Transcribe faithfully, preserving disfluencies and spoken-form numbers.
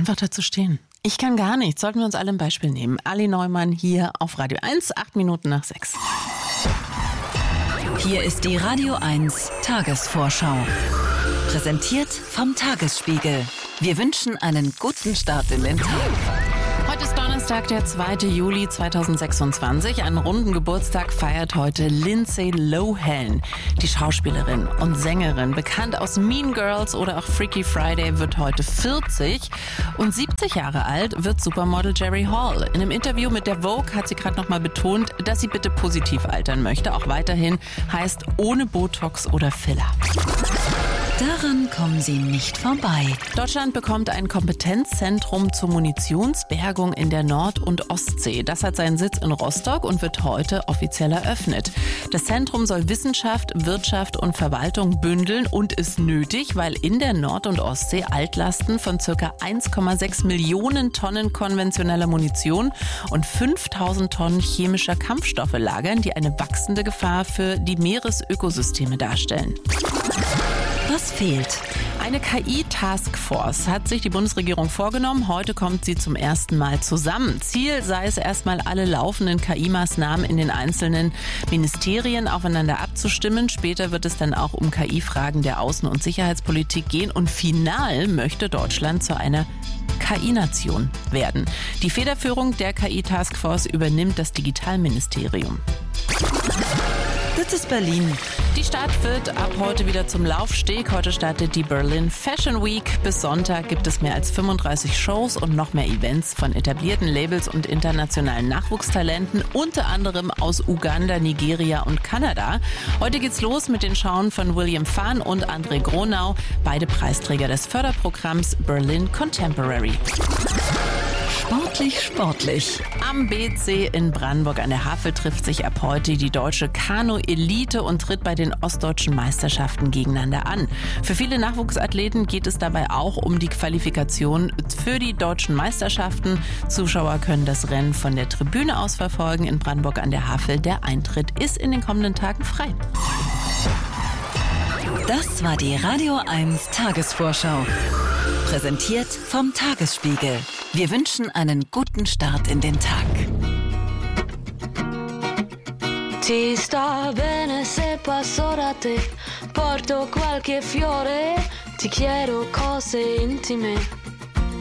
Einfach dazu stehen. Ich kann gar nichts. Sollten wir uns alle ein Beispiel nehmen. Ali Neumann hier auf Radio eins, acht Minuten nach sechs. Hier ist die Radio eins Tagesvorschau. Präsentiert vom Tagesspiegel. Wir wünschen einen guten Start in den Tag. Heute ist Donnerstag, der zweite Juli zweitausendsechsundzwanzig. Einen runden Geburtstag feiert heute Lindsay Lohan. Die Schauspielerin und Sängerin, bekannt aus Mean Girls oder auch Freaky Friday, wird heute vierzig. Und siebzig Jahre alt wird Supermodel Jerry Hall. In einem Interview mit der Vogue hat sie gerade nochmal betont, dass sie bitte positiv altern möchte. Auch weiterhin, heißt ohne Botox oder Filler. Daran kommen sie nicht vorbei. Deutschland bekommt ein Kompetenzzentrum zur Munitionsbergung in der Nord- und Ostsee. Das hat seinen Sitz in Rostock und wird heute offiziell eröffnet. Das Zentrum soll Wissenschaft, Wirtschaft und Verwaltung bündeln und ist nötig, weil in der Nord- und Ostsee Altlasten von ca. eins Komma sechs Millionen Tonnen konventioneller Munition und fünftausend Tonnen chemischer Kampfstoffe lagern, die eine wachsende Gefahr für die Meeresökosysteme darstellen. Was fehlt? Eine K I-Taskforce hat sich die Bundesregierung vorgenommen. Heute kommt sie zum ersten Mal zusammen. Ziel sei es erstmal, alle laufenden K I-Maßnahmen in den einzelnen Ministerien aufeinander abzustimmen. Später wird es dann auch um K I-Fragen der Außen- und Sicherheitspolitik gehen. Und final möchte Deutschland zu einer K I-Nation werden. Die Federführung der K I-Taskforce übernimmt das Digitalministerium. Das ist Berlin. Die Stadt wird ab heute wieder zum Laufsteg. Heute startet die Berlin Fashion Week. Bis Sonntag gibt es mehr als fünfunddreißig Shows und noch mehr Events von etablierten Labels und internationalen Nachwuchstalenten, unter anderem aus Uganda, Nigeria und Kanada. Heute geht's los mit den Schauen von William Phan und André Gronau, beide Preisträger des Förderprogramms Berlin Contemporary. Sportlich, sportlich. Am B C in Brandenburg an der Havel trifft sich ab heute die deutsche Kanu-Elite und tritt bei den ostdeutschen Meisterschaften gegeneinander an. Für viele Nachwuchsathleten geht es dabei auch um die Qualifikation für die deutschen Meisterschaften. Zuschauer können das Rennen von der Tribüne aus verfolgen in Brandenburg an der Havel. Der Eintritt ist in den kommenden Tagen frei. Das war die Radio eins Tagesvorschau. Präsentiert vom Tagesspiegel. Wir wünschen einen guten Start in den Tag. Ti sta bene se passo da te, porto qualche fiore, ti chiedo cose intime.